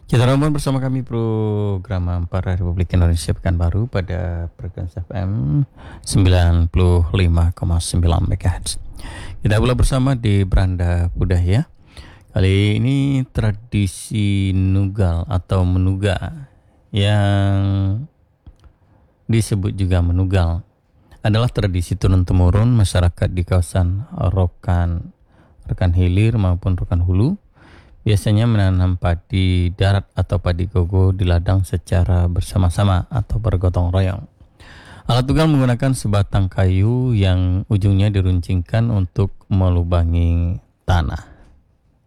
Kita rombongan bersama kami program Ampara Republik Indonesia Pekanbaru pada frekuensi FM 95,9 MHz. Kita pula bersama di Beranda Budaya. Kali ini tradisi nugal atau menuga yang disebut juga menugal adalah tradisi turun-temurun masyarakat di kawasan Rokan Hilir maupun Rokan Hulu. Biasanya menanam padi darat atau padi gogo di ladang secara bersama-sama atau bergotong royong. Alat tugal menggunakan sebatang kayu yang ujungnya diruncingkan untuk melubangi tanah.